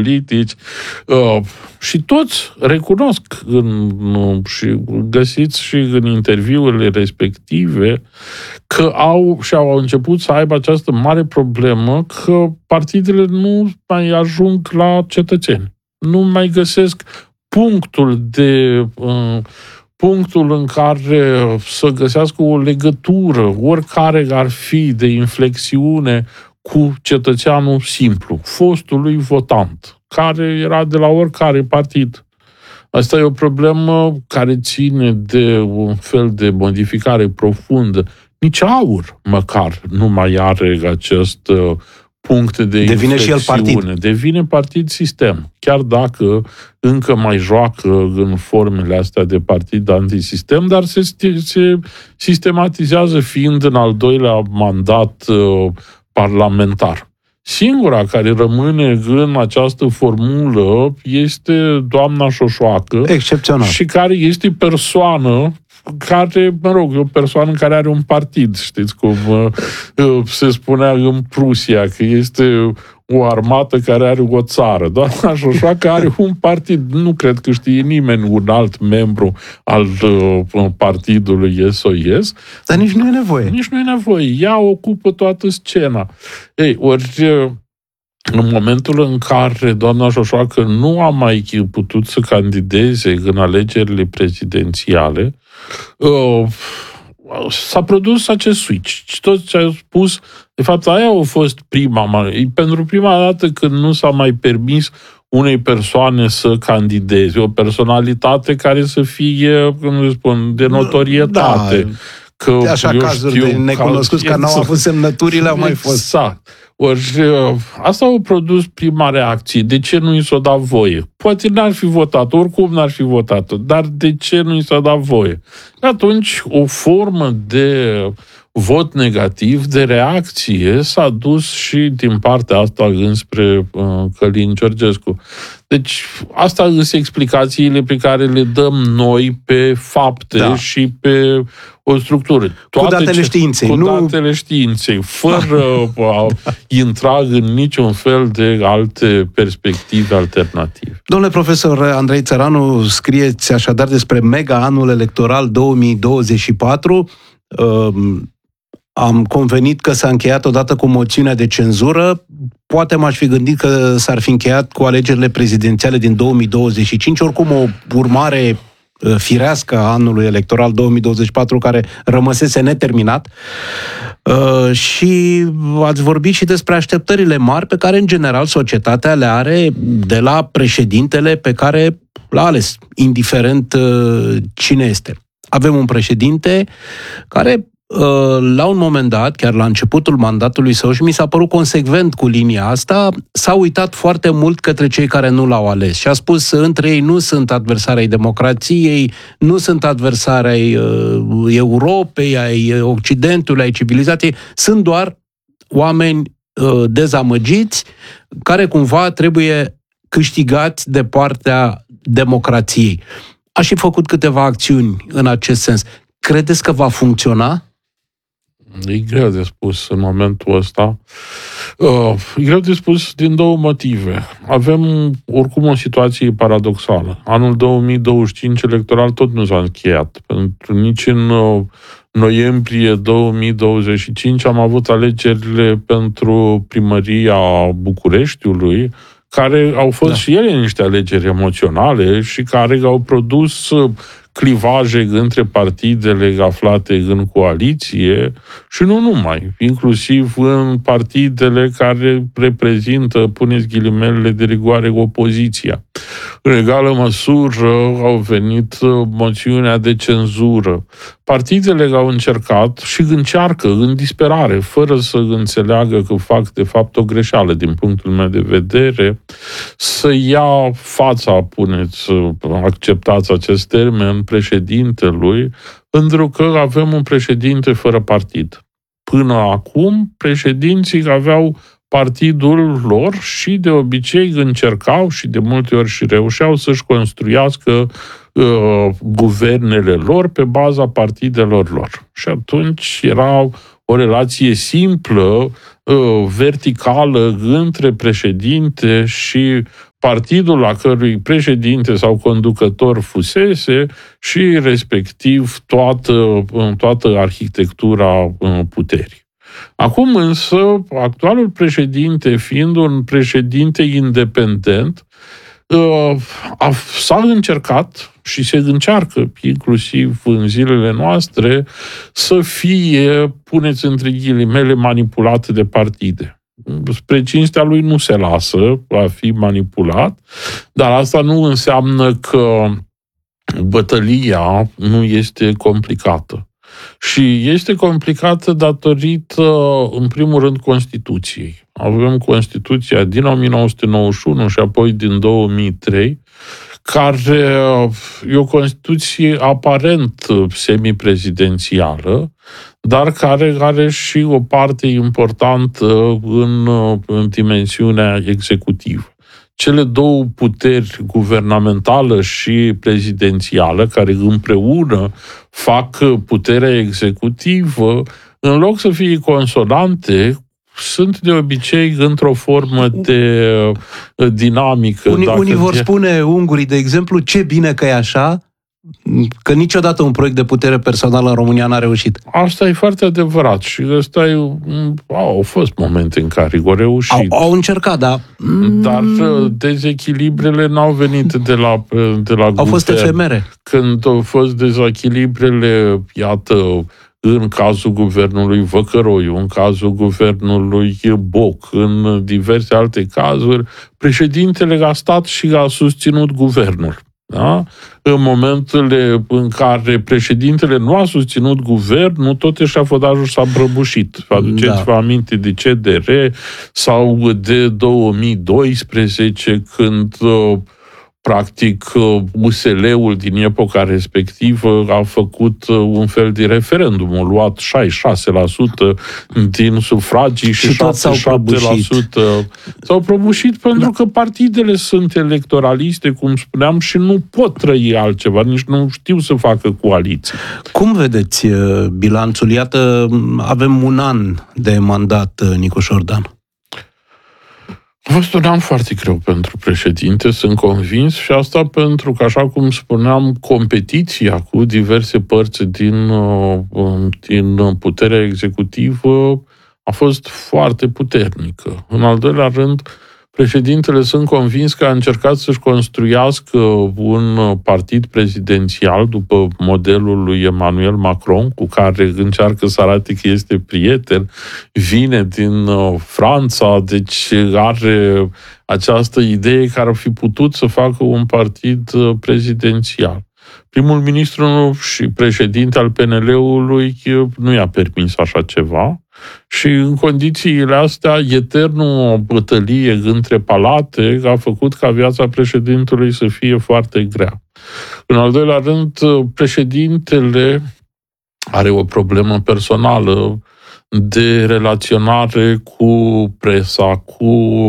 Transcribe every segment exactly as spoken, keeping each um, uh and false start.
politici uh, și toți recunosc în, uh, și găsiți și în interviurile respective că au și au început să aibă această mare problemă că partidele nu mai ajung la cetățeni. Nu mai găsesc punctul de uh, punctul în care să găsească o legătură, oricare ar fi, de inflexiune cu cetățeanul simplu, fostului votant, care era de la oricare partid. Asta e o problemă care ține de un fel de modificare profundă. Nici AUR, măcar, nu mai are acest uh, punct de Devine inflexiune. și el partid. Devine partid sistem. Chiar dacă încă mai joacă în formele astea de partid antisistem, dar se, se sistematizează fiind în al doilea mandat uh, parlamentar. Singura care rămâne în această formulă este doamna Șoșoacă. Excepțional. Și care este persoană care, mă rog, e o persoană care are un partid, știți cum se spunea în Prusia, că este o armată care are o țară. Doamna Șoșoacă are un partid. Nu cred că știe nimeni un alt membru al uh, partidului S O S. Dar nici nu e nevoie. Nici nu e nevoie. Ea ocupă toată scena. Ei, ori în momentul în care doamna Șoșoacă nu a mai putut să candideze în alegerile prezidențiale, uh, s-a produs acest switch. Tot ce a spus, de fapt, aia a fost prima, pentru prima dată când nu s-a mai permis unei persoane să candideze, o personalitate care să fie, cum să spun, de notorietate. Da. Că, așa cazuri știu, de necunoscuți care n-au avut semnăturile au mai fost. Exact. Ori asta a produs prima reacție. De ce nu i s-a dat voie? Poate n-ar fi votat, oricum n-ar fi votat, dar de ce nu i s-a dat voie? Atunci, o formă de vot negativ, de reacție, s-a dus și din partea asta înspre uh, Călin Georgescu. Deci, asta sunt explicațiile pe care le dăm noi pe fapte, da, și pe o structură. Toate cu datele ce, științei. Cu nu... datele științei, fără a intra în niciun fel de alte perspective alternative. Domnule profesor Andrei Țăranu, scrieți așadar despre mega anul electoral două mii douăzeci și patru. Am convenit că s-a încheiat odată cu moțiunea de cenzură. Poate m-aș fi gândit că s-ar fi încheiat cu alegerile prezidențiale din două mii douăzeci și cinci, oricum o urmare firească a anului electoral două mii douăzeci și patru, care rămăsese neterminat. Uh, și ați vorbit și despre așteptările mari pe care, în general, societatea le are de la președintele pe care l-a ales, indiferent uh, cine este. Avem un președinte care, la un moment dat, chiar la începutul mandatului său, și mi s-a părut consecvent cu linia asta, s-a uitat foarte mult către cei care nu l-au ales și a spus: între ei nu sunt adversari ai democrației, nu sunt adversari ai uh, Europei, ai Occidentului, ai civilizației, sunt doar oameni uh, dezamăgiți care cumva trebuie câștigați de partea democrației. A și făcut câteva acțiuni în acest sens. Credeți că va funcționa? E greu de spus în momentul ăsta. Uh, e greu de spus din două motive. Avem oricum o situație paradoxală. Anul două mii douăzeci și cinci electoral tot nu s-a încheiat. Pentru nici în uh, noiembrie două mii douăzeci și cinci am avut alegerile pentru primăria Bucureștiului, care au fost, da, și ele niște alegeri emoționale și care au produs uh, clivaje între partidele aflate în coaliție și nu numai, inclusiv în partidele care reprezintă, puneți ghilimelele de rigoare, opoziția. În egală măsură au venit moțiunea de cenzură. Partidele au încercat și încearcă în disperare, fără să înțeleagă că fac de fapt o greșeală din punctul meu de vedere, să ia fața, puneți, acceptați acest termen, președintelui, pentru că avem un președinte fără partid. Până acum, președinții aveau partidul lor și de obicei încercau și de multe ori și reușeau să-și construiască uh, guvernele lor pe baza partidelor lor. Și atunci era o relație simplă, uh, verticală între președinte și partidul la cărui președinte sau conducător fusese și respectiv toată, toată arhitectura puterii. Acum însă, actualul președinte, fiind un președinte independent, s-a încercat și se încearcă, inclusiv în zilele noastre, să fie, puneți între ghilimele, manipulat de partide. Spre cinstea lui nu se lasă a fi manipulat, dar asta nu înseamnă că bătălia nu este complicată. Și este complicată datorită, în primul rând, Constituției. Avem Constituția din o mie nouă sute nouăzeci și unu și apoi din două mii trei, care e o Constituție aparent semiprezidențială, dar care are și o parte importantă în, în dimensiunea executivă. Cele două puteri, guvernamentală și prezidențială, care împreună fac puterea executivă, în loc să fie consonante, sunt de obicei într-o formă de dinamică. Unii, unii vor spune, ungurii, de exemplu, ce bine că e așa, că niciodată un proiect de putere personală în România n-a reușit. Asta e foarte adevărat și ăsta e, au fost momente în care au reușit. Au, au încercat, da. Dar dezechilibrele n-au venit de la, de la Au guvern. fost efemere. Când au fost dezechilibrele, iată, în cazul guvernului Văcăroiu, în cazul guvernului Boc, în diverse alte cazuri, președintele a stat și a susținut guvernul. Da? În momentele în care președintele nu a susținut guvernul, tot eșafodajul s-a prăbușit. Aduceți-vă da. aminte de C D R sau de două mii doisprezece, când practic U S L-ul din epoca respectivă a făcut un fel de referendum, a luat șaizeci și șase la sută din sufragii și, și șaptezeci și șapte la sută s-au prăbușit pentru da. că partidele sunt electoraliste, cum spuneam, și nu pot trăi altceva, nici nu știu să facă coaliții. Cum vedeți bilanțul? Iată, avem un an de mandat, Nicu Șordan. A fost un an foarte greu pentru președinte, sunt convins, și asta pentru că, așa cum spuneam, competiția cu diverse părți din, din puterea executivă a fost foarte puternică. În al doilea rând, președintele, sunt convins că a încercat să-și construiască un partid prezidențial după modelul lui Emmanuel Macron, cu care încearcă să arate că este prieten, vine din Franța, deci are această idee că ar fi putut să facă un partid prezidențial. Primul ministru și președinte al P N L-ului nu i-a permis așa ceva și în condițiile astea eternul bătălie între palate a făcut ca viața președintelui să fie foarte grea. În al doilea rând, președintele are o problemă personală de relaționare cu presa, cu...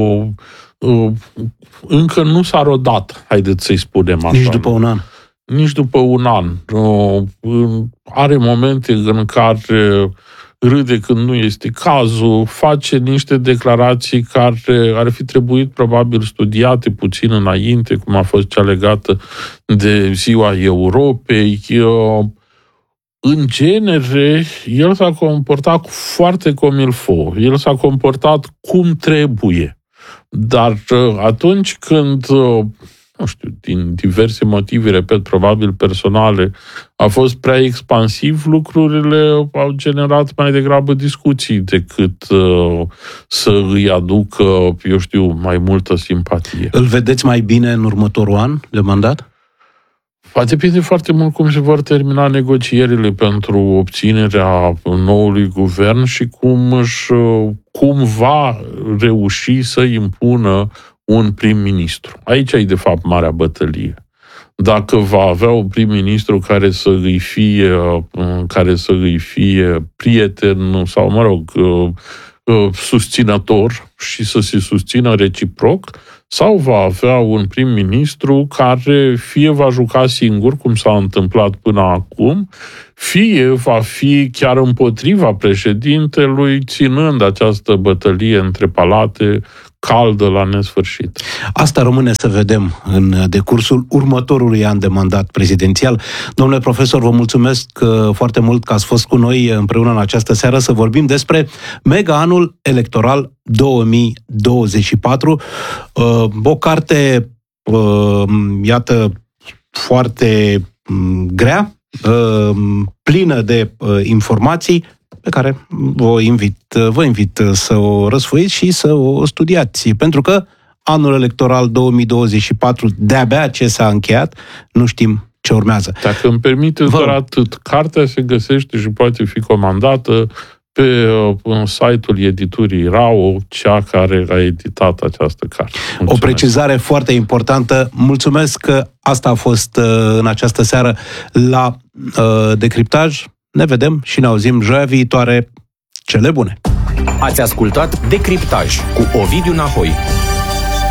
încă nu s-a rodat, haideți să-i spunem așa. Nici după un an. Nici după un an. Are momente în care râde când nu este cazul, face niște declarații care ar fi trebuit probabil studiate puțin înainte, cum a fost cea legată de Ziua Europei. În genere, el s-a comportat foarte comilfo, el s-a comportat cum trebuie. Dar atunci când, nu știu, din diverse motive, repet, probabil personale, a fost prea expansiv, lucrurile au generat mai degrabă discuții decât uh, să îi aducă, eu știu, mai multă simpatie. Îl vedeți mai bine în următorul an de mandat? Va depinde foarte mult cum se vor termina negocierile pentru obținerea noului guvern și cum, își, cum va reuși să impună un prim-ministru. Aici e, de fapt, marea bătălie. Dacă va avea un prim-ministru care să îi fie, care să îi fie prieten sau, mă rog, susținător și să se susțină reciproc, sau va avea un prim-ministru care fie va juca singur, cum s-a întâmplat până acum, fie va fi chiar împotriva președintelui, ținând această bătălie între palate caldă la nesfârșit. Asta rămâne să vedem în decursul următorului an de mandat prezidențial. Domnule profesor, vă mulțumesc foarte mult că ați fost cu noi împreună în această seară să vorbim despre mega anul electoral două mii douăzeci și patru. O carte, iată, foarte grea, plină de informații, pe care vă invit, vă invit să o răsfoiți și să o studiați, pentru că anul electoral două mii douăzeci și patru de-abia ce s-a încheiat, nu știm ce urmează. Dacă îmi permiteți vă... doar atât, cartea se găsește și poate fi comandată pe uh, site-ul editurii Rau, cea care a editat această carte. Mulțumesc. O precizare foarte importantă. Mulțumesc că asta a fost uh, în această seară la uh, Decriptaj. Ne vedem și ne auzim joia viitoare. Cele bune! Ați ascultat Decriptaj cu Ovidiu Nahoi.